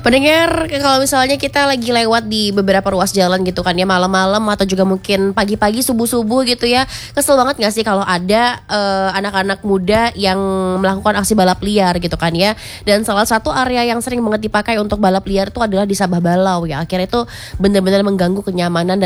Pendengar, kalau misalnya kita lagi lewat di beberapa ruas jalan gitu kan ya, malam-malam atau juga mungkin pagi-pagi subuh-subuh gitu ya, kesel banget gak sih kalau ada anak-anak muda yang melakukan aksi balap liar gitu kan ya. Dan salah satu area yang sering banget dipakai untuk balap liar itu adalah di Sabah Balau ya. Akhirnya itu benar-benar mengganggu kenyamanan